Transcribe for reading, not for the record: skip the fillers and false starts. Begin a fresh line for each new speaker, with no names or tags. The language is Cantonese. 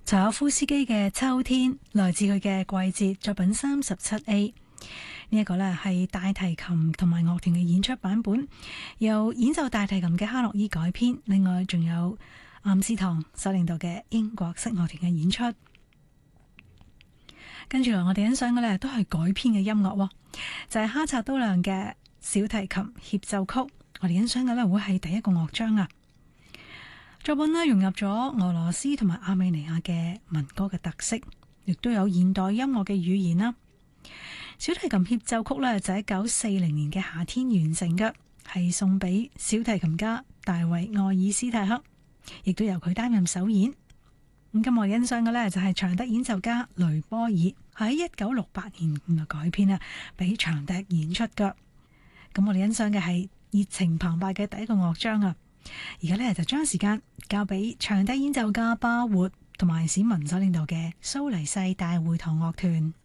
柴可夫斯基嘅《秋天》，來自佢嘅季節作品37A。呢一個呢係大提琴同埋樂團嘅演出版本，由演奏大提琴嘅哈洛伊改編。另外仲有岩士唐所領導嘅英國式樂團嘅演出。跟住嚟我哋欣賞嘅呢都係改編嘅音樂，就係哈察都亮嘅小提琴協奏曲。我哋欣賞嘅呢會係第一個樂章啊。作品呢融入咗俄羅斯同埋亞美尼亞嘅民歌嘅特色，亦都有現代音樂嘅語言啦。小提琴協奏曲呢就喺1940年嘅夏天完成嘅，係送俾小提琴家大衛愛爾斯泰克，亦都由佢擔任首演。咁今日我欣賞嘅呢就係長笛演奏家雷波爾喺1968年改編啊，俾長笛演出嘅。咁我哋欣賞嘅係熱情澎湃嘅第一個樂章啊！而家呢就將時間交俾長笛演奏家巴活同埋史文所領導嘅蘇黎世大會堂樂團。